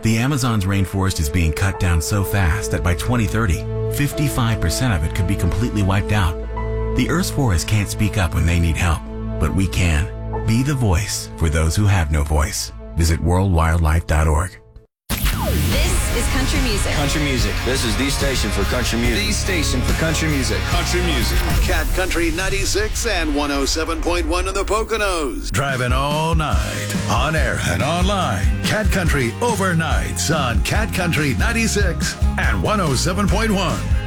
The Amazon's rainforest is being cut down so fast that by 2030, 55% of it could be completely wiped out. The Earth's forests can't speak up when they need help, but we can. Be the voice for those who have no voice. Visit worldwildlife.org. This is country music. Country music. This is the station for country music. The station for country music. Country music. Cat Country 96 and 107.1 in the Poconos. Driving all night, on air and online. Cat Country overnights on Cat Country 96 and 107.1.